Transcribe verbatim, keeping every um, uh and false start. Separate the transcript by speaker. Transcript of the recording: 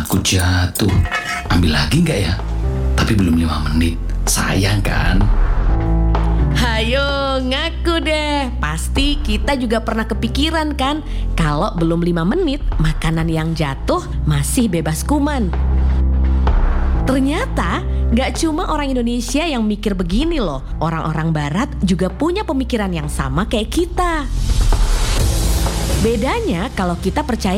Speaker 1: Takut jatuh. Ambil lagi nggak ya? Tapi belum lima menit. Sayang kan?
Speaker 2: Hayo ngaku deh, pasti kita juga pernah kepikiran kan kalau belum lima menit makanan yang jatuh masih bebas kuman. Ternyata gak cuma orang Indonesia yang mikir begini loh, orang-orang barat juga punya pemikiran yang sama kayak kita. Bedanya kalau kita percaya